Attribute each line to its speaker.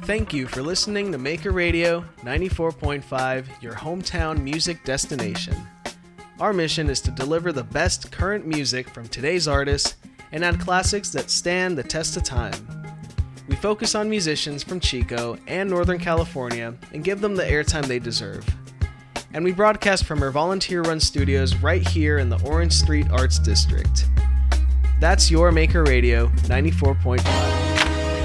Speaker 1: Thank you for listening to Maker Radio 94.5, your hometown music destination. Our mission is to deliver the best current music from today's artists and add classics that stand the test of time. We focus on musicians from Chico and Northern California and give them the airtime they deserve. And we broadcast from our volunteer-run studios right here in the Orange Street Arts District. That's your Maker Radio 94.5.